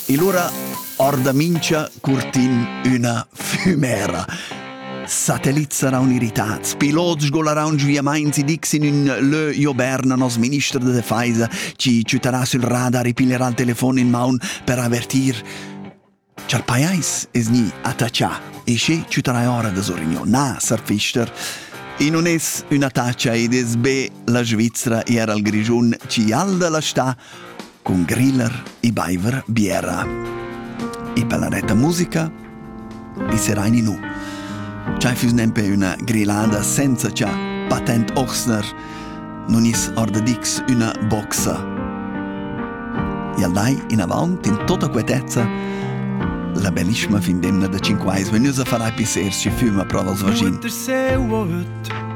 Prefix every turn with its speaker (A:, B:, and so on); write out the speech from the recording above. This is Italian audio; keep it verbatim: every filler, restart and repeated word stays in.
A: E l'ora orda mincia curtin una fumera. Satellits saran irritats, pilots golaran sviamaints e dixin un le io berna nos ministro de defesa ci ciutarà sul radar e pilerà il telefono in maun per avvertir. Cial paiais es ni attaccia e che ciutarà ora da sorigno. Na, surfister. E non es una taccia ed es be la Svizzera era il grigiun ci alda la sta con griller e baiver biera. E per la retta musica i serai nu. C'hai fus nempe una grillada senza c'ha patent Ochsner, non is orda dix una boxa. E al dai in avant in tutta quetezza la bellissima fin demna da cinquais venusa farai pisser si fuma pro als vagin.